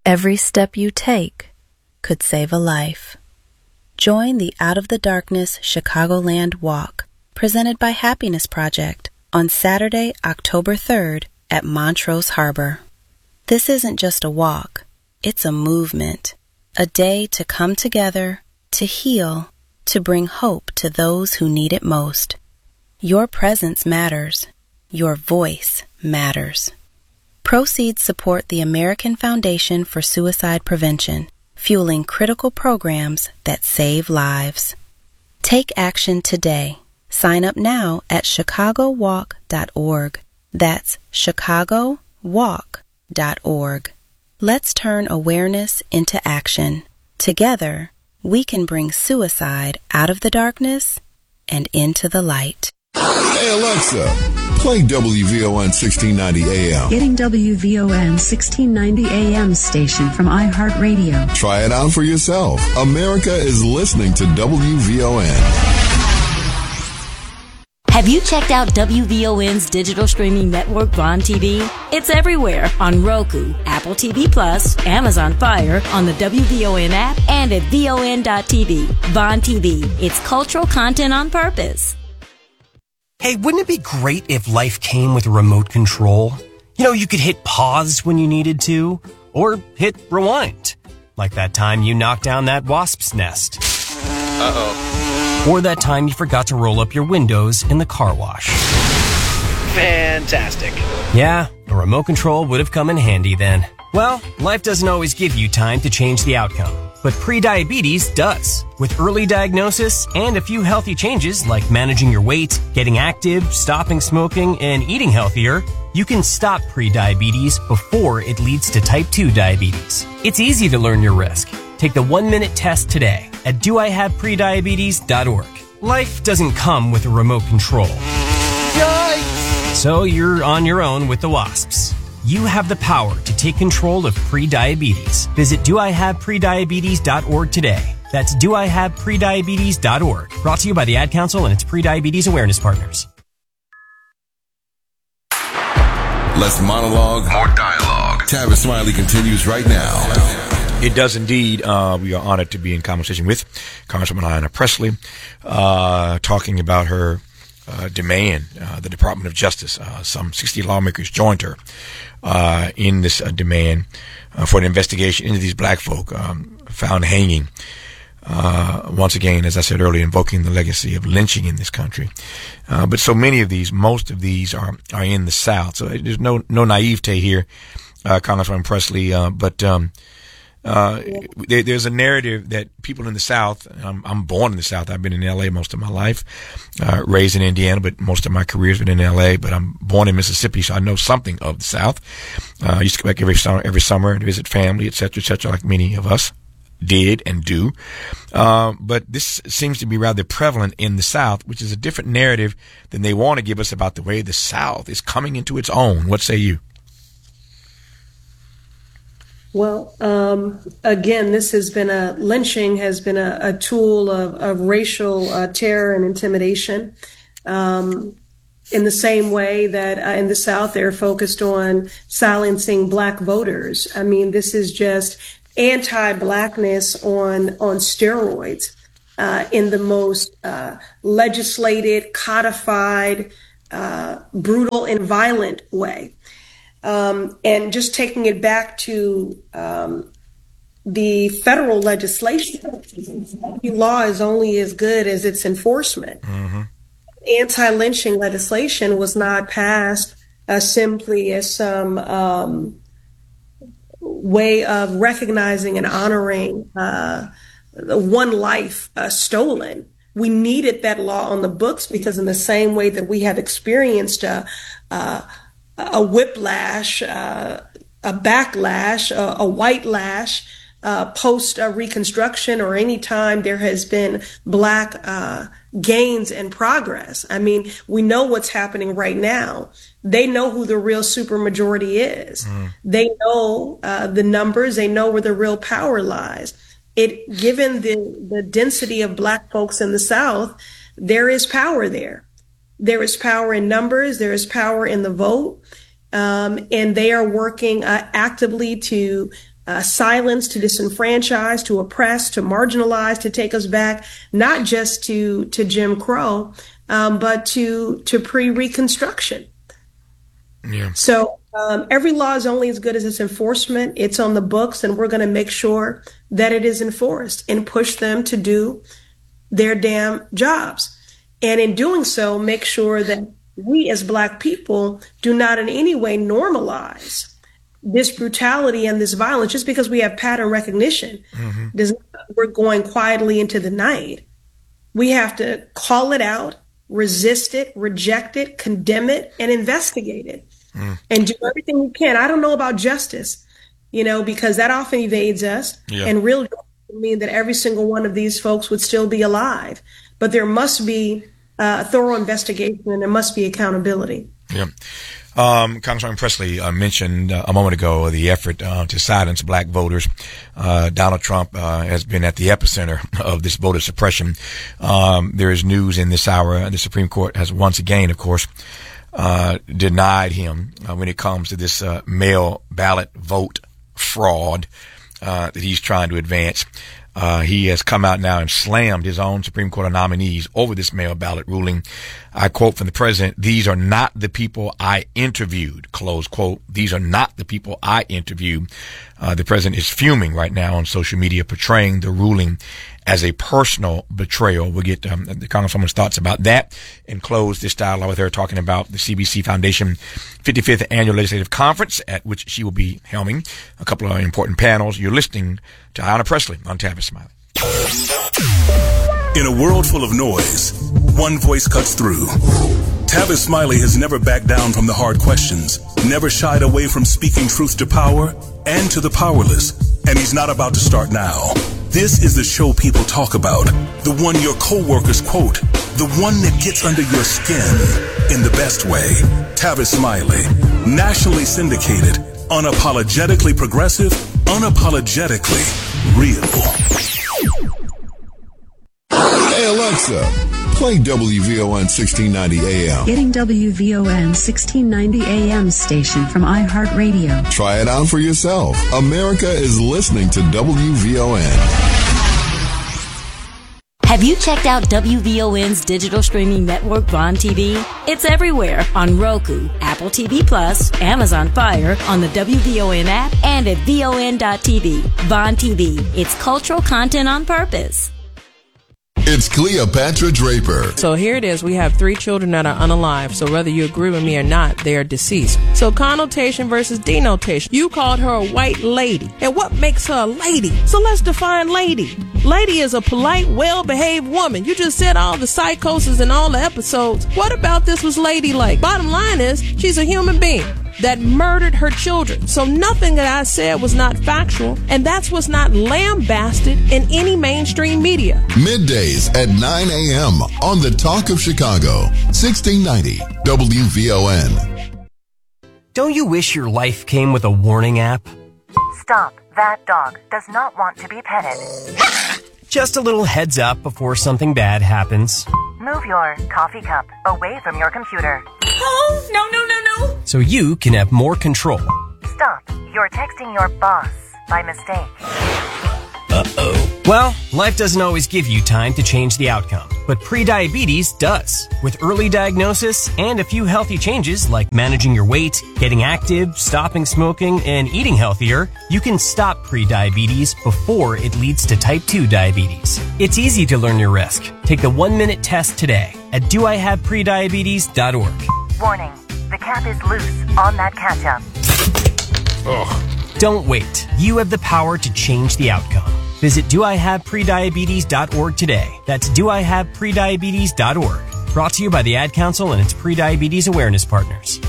Every step you take could save a life. Join the Out of the Darkness Chicagoland Walk, presented by Happiness Project, on Saturday, October 3rd at Montrose Harbor. This isn't just a walk, it's a movement, a day to come together, to heal, to bring hope to those who need it most. Your presence matters. Your voice matters. Proceeds support the American Foundation for Suicide Prevention, fueling critical programs that save lives. Take action today. Sign up now at chicagowalk.org. That's chicagowalk.org. Let's turn awareness into action. Together, we can bring suicide out of the darkness and into the light. Hey Alexa, play WVON 1690 AM. Getting WVON 1690 AM station from iHeartRadio. Try it out for yourself. America is listening to WVON. Have you checked out WVON's digital streaming network, Vaughn TV? It's everywhere on Roku, Apple TV Plus, Amazon Fire, on the WVON app, and at VON.TV. Vaughn TV, it's cultural content on purpose. Hey, wouldn't it be great if life came with a remote control? You know, you could hit pause when you needed to, or hit rewind. Like that time you knocked down that wasp's nest. Uh-oh. Or that time you forgot to roll up your windows in the car wash. Fantastic. Yeah, a remote control would have come in handy then. Well, life doesn't always give you time to change the outcome, but prediabetes does. With early diagnosis and a few healthy changes like managing your weight, getting active, stopping smoking, and eating healthier, you can stop prediabetes before it leads to type 2 diabetes. It's easy to learn your risk. Take the 1-minute test today at doihaveprediabetes.org. Life doesn't come with a remote control. Yikes! So you're on your own with the wasps. You have the power to take control of prediabetes. Visit doihaveprediabetes.org today. That's doihaveprediabetes.org. Brought to you by the Ad Council and its Prediabetes Awareness Partners. Less monologue, more dialogue. Tavis Smiley continues right now. It does indeed. We are honored to be in conversation with Congresswoman Ayanna Pressley, talking about her demand. The Department of Justice, some 60 lawmakers joined her in this demand for an investigation into these black folk found hanging. Once again, as I said earlier, invoking the legacy of lynching in this country. But so many of these, most of these are in the South. So there's no naivete here, Congresswoman Pressley, but there's a narrative that people in the South, I'm born in the South, I've been in L.A. most of my life, raised in Indiana, but most of my career has been in L.A., but I'm born in Mississippi, so I know something of the South. I used to come back every summer and visit family, et cetera, like many of us did and do. But this seems to be rather prevalent in the South, which is a different narrative than they want to give us about the way the South is coming into its own. What say you? Well, again, this has been lynching has been a tool of racial terror and intimidation. In the same way that in the South, they're focused on silencing black voters. I mean, this is just anti-blackness on steroids, in the most legislated, codified, brutal and violent way. And just taking it back to the federal legislation, law is only as good as its enforcement. Mm-hmm. Anti-lynching legislation was not passed simply as some way of recognizing and honoring one life stolen. We needed that law on the books because in the same way that we have experienced a whiplash, a backlash, a white lash, post Reconstruction, or any time there has been black gains and progress. I mean, we know what's happening right now. They know who the real supermajority is. They know the numbers. They know where the real power lies. Given the density of black folks in the South, there is power there. There is power in numbers. There is power in the vote. And they are working actively to silence, to disenfranchise, to oppress, to marginalize, to take us back, not just to Jim Crow, but to pre-Reconstruction. Yeah. So every law is only as good as its enforcement. It's on the books, and we're going to make sure that it is enforced and push them to do their damn jobs. And in doing so, make sure that we as Black people do not in any way normalize this brutality and this violence just because we have pattern recognition. We're going quietly into the night. We have to call it out, resist it, reject it, condemn it, and investigate it. And do everything we can. I don't know about justice, because that often evades us. Yeah. And real justice would mean that every single one of these folks would still be alive. But there must be a thorough investigation, and there must be accountability. Yeah. Congressman Presley mentioned a moment ago the effort to silence Black voters. Donald Trump has been at the epicenter of this voter suppression. There is news in this hour. The Supreme Court has once again, of course, denied him when it comes to this mail ballot vote fraud that he's trying to advance. He has come out now and slammed his own Supreme Court nominees over this mail ballot ruling. I quote from the president, "These are not the people I interviewed," close quote. These are not the people I interviewed. The president is fuming right now on social media, portraying the ruling as a personal betrayal. We'll get the Congresswoman's thoughts about that and close this dialogue with her talking about the CBC Foundation 55th Annual Legislative Conference, at which she will be helming a couple of important panels. You're listening to Ayanna Pressley on Tavis Smiley. In a world full of noise, one voice cuts through. Tavis Smiley has never backed down from the hard questions, never shied away from speaking truth to power and to the powerless, and he's not about to start now. This is the show people talk about, the one your coworkers quote, the one that gets under your skin in the best way. Tavis Smiley, nationally syndicated, unapologetically progressive, unapologetically real. Hey Alexa, play WVON 1690 AM. Getting WVON 1690 AM station from iHeartRadio. Try it out for yourself. America is listening to WVON. Have you checked out WVON's digital streaming network, Vaughn TV? It's everywhere on Roku, Apple TV Plus, Amazon Fire, on the WVON app, and at VON.TV. Vaughn TV, it's cultural content on purpose. It's Cleopatra Draper. So here it is. We have 3 children that are unalive. So whether you agree with me or not, they are deceased. So connotation versus denotation. You called her a white lady. And what makes her a lady? So let's define lady. Lady is a polite, well-behaved woman. You just said all the psychosis and all the episodes. What about this was ladylike? Bottom line is, she's a human being that murdered her children. So nothing that I said was not factual, and that's what's not lambasted in any mainstream media. Middays at 9 a.m. on the Talk of Chicago, 1690 WVON. Don't you wish your life came with a warning app? Stop. That dog does not want to be petted. Just a little heads up before something bad happens. Move your coffee cup away from your computer. Oh, no. So you can have more control. Stop. You're texting your boss by mistake. Uh-oh. Well, life doesn't always give you time to change the outcome, but prediabetes does. With early diagnosis and a few healthy changes like managing your weight, getting active, stopping smoking, and eating healthier, you can stop prediabetes before it leads to type 2 diabetes. It's easy to learn your risk. Take the 1-minute test today at doihaveprediabetes.org. Warning. The cap is loose on that ketchup. Don't wait. You have the power to change the outcome. Visit doihaveprediabetes.org today. That's doihaveprediabetes.org. Brought to you by the Ad Council and its prediabetes awareness partners.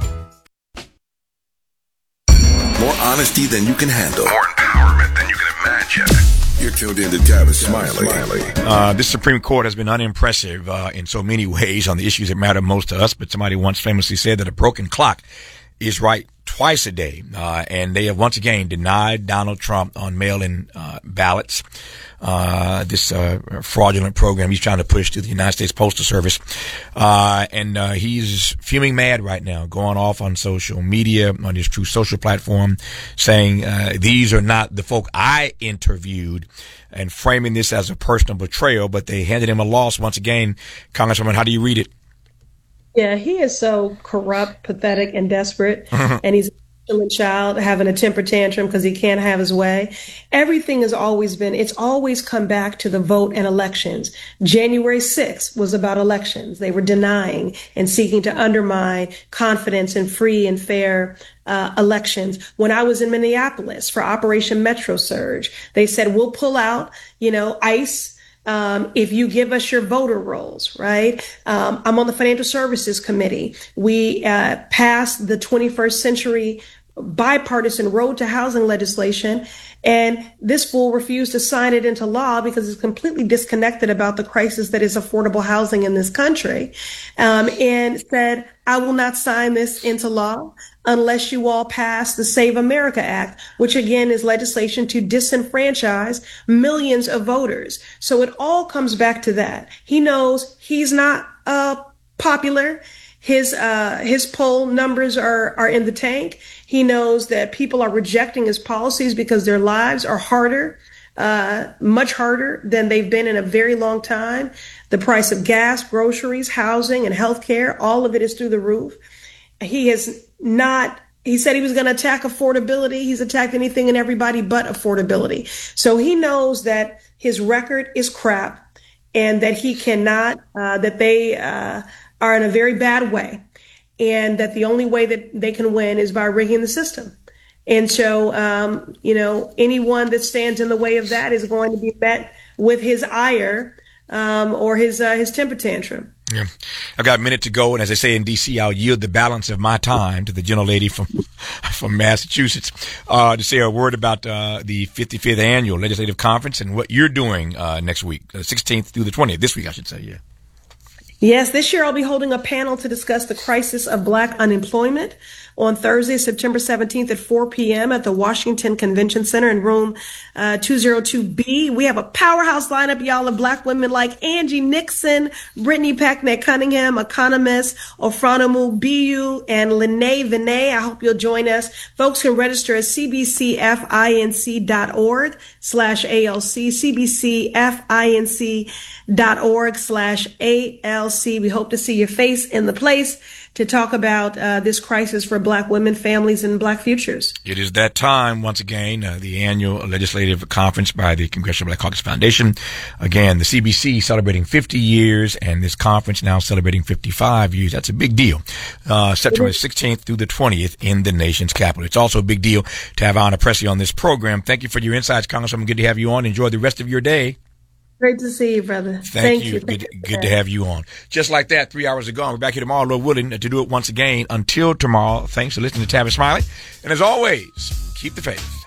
More honesty than you can handle. More empowerment than you can imagine. You're tuned in to Tavis Smiley. This Supreme Court has been unimpressive in so many ways on the issues that matter most to us, but somebody once famously said that a broken clock is right twice twice a day. And they have once again denied Donald Trump on mail-in ballots. This fraudulent program he's trying to push to the United States Postal Service. And he's fuming mad right now, going off on social media, on his Truth Social platform, saying these are not the folk I interviewed, and framing this as a personal betrayal, but they handed him a loss once again. Congresswoman, how do you read it? Yeah, he is so corrupt, pathetic, and desperate. And he's a child having a temper tantrum because he can't have his way. Everything has always been, it's always come back to the vote and elections. January 6th was about elections. They were denying and seeking to undermine confidence in free and fair elections. When I was in Minneapolis for Operation Metro Surge, they said, we'll pull out, ICE, if you give us your voter rolls, right? I'm on the Financial Services Committee. We passed the 21st Century bipartisan road to housing legislation, and this fool refused to sign it into law because it's completely disconnected about the crisis that is affordable housing in this country, and said, I will not sign this into law unless you all pass the Save America Act, which again is legislation to disenfranchise millions of voters. So it all comes back to that. He knows he's not popular. His poll numbers are in the tank. He knows that people are rejecting his policies because their lives are harder, much harder than they've been in a very long time. The price of gas, groceries, housing, and healthcare, all of it is through the roof. He said he was going to attack affordability. He's attacked anything and everybody but affordability. So he knows that his record is crap and that he cannot, that they are in a very bad way, and that the only way that they can win is by rigging the system. And so, anyone that stands in the way of that is going to be met with his ire or his temper tantrum. Yeah. I've got a minute to go, and as I say in D.C., I'll yield the balance of my time to the gentlelady from Massachusetts to say a word about the 55th Annual Legislative Conference and what you're doing next week, the 16th through the 20th, this week, I should say, yeah. Yes, this year I'll be holding a panel to discuss the crisis of Black unemployment on Thursday, September 17th at 4 p.m. at the Washington Convention Center in room 202B. We have a powerhouse lineup, y'all, of Black women like Angie Nixon, Brittany Packnett-Cunningham, economist Ofranumu Biyu, and Lene Vinay. I hope you'll join us. Folks can register at cbcfinc.org/ALC, cbcfinc.org/ALC. We hope to see your face in the place to talk about this crisis for Black women, families, and Black futures. It is that time, once again, the annual legislative conference by the Congressional Black Caucus Foundation. Again, the CBC celebrating 50 years, and this conference now celebrating 55 years. That's a big deal. September 16th through the 20th in the nation's capital. It's also a big deal to have Ayanna Pressley on this program. Thank you for your insights, Congresswoman. Good to have you on. Enjoy the rest of your day. Great to see you, brother. Thank you. Good to have you on. Just like that, 3 hours ago. We're back here tomorrow, Lord willing, to do it once again. Until tomorrow, thanks for listening to Tavis Smiley. And as always, keep the faith.